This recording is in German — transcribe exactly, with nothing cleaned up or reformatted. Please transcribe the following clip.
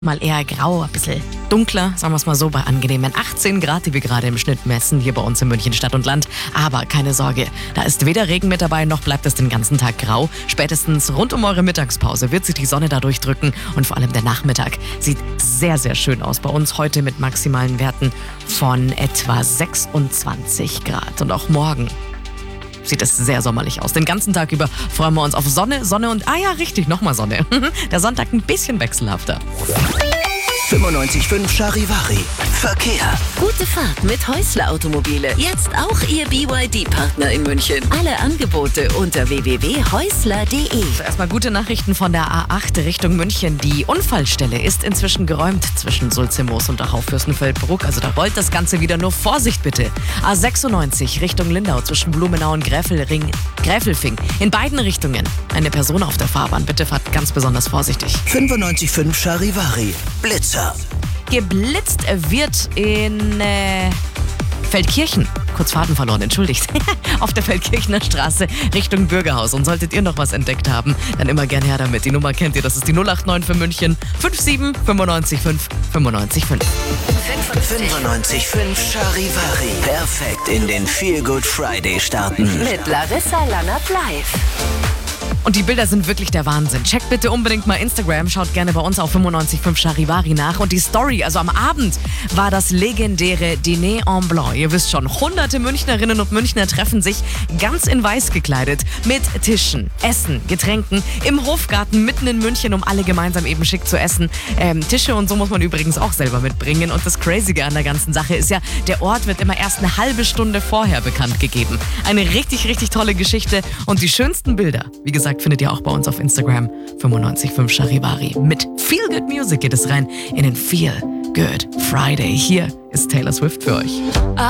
Mal eher grau, ein bisschen dunkler, sagen wir es mal so, bei angenehmen achtzehn Grad, die wir gerade im Schnitt messen, hier bei uns in München Stadt und Land. Aber keine Sorge, da ist weder Regen mit dabei, noch bleibt es den ganzen Tag grau. Spätestens rund um eure Mittagspause wird sich die Sonne da durchdrücken und vor allem der Nachmittag sieht sehr, sehr schön aus bei uns. Heute mit maximalen Werten von etwa sechsundzwanzig Grad und auch morgen sieht es sehr sommerlich aus. Den ganzen Tag über freuen wir uns auf Sonne, Sonne und, ah ja, richtig, nochmal Sonne. Der Sonntag ein bisschen wechselhafter. fünfundneunzig Komma fünf Charivari. Verkehr. Gute Fahrt mit Häusler Automobile. Jetzt auch Ihr B Y D-Partner in München. Alle Angebote unter w w w punkt häusler punkt d e. Erstmal gute Nachrichten von der A acht Richtung München. Die Unfallstelle ist inzwischen geräumt zwischen Sulzemoos und Dachau-Fürstenfeldbruck. Also da rollt das Ganze wieder, nur Vorsicht bitte. A sechsundneunzig Richtung Lindau zwischen Blumenau und Gräfelring, Gräfelfing. In beiden Richtungen eine Person auf der Fahrbahn. Bitte fahrt ganz besonders vorsichtig. fünfundneunzig Komma fünf Charivari. Blitzer. Geblitzt wird in äh, Feldkirchen. Kurz Faden verloren, entschuldigt. Auf der Feldkirchener Straße Richtung Bürgerhaus. Und solltet ihr noch was entdeckt haben, dann immer gern her damit. Die Nummer kennt ihr, das ist die null acht neun für München fünf sieben fünfundneunzig fünf fünfundneunzig fünf. fünfundneunzig Komma fünf Charivari. Perfekt in den Feel Good Friday starten. Mit Larissa Lannert live. Und die Bilder sind wirklich der Wahnsinn. Checkt bitte unbedingt mal Instagram, schaut gerne bei uns auf fünfundneunzig Komma fünf Charivari nach. Und die Story, also am Abend, war das legendäre Dîner en Blanc. Ihr wisst schon, hunderte Münchnerinnen und Münchner treffen sich ganz in weiß gekleidet mit Tischen, Essen, Getränken im Hofgarten mitten in München, um alle gemeinsam eben schick zu essen. Ähm, Tische und so muss man übrigens auch selber mitbringen. Und das Crazige an der ganzen Sache ist ja, der Ort wird immer erst eine halbe Stunde vorher bekannt gegeben. Eine richtig, richtig tolle Geschichte. Und die schönsten Bilder, wie gesagt, findet ihr auch bei uns auf Instagram. fünfundneunzig Komma fünf Charivari. Mit Feel Good Music geht es rein in den Feel Good Friday. Hier ist Taylor Swift für euch.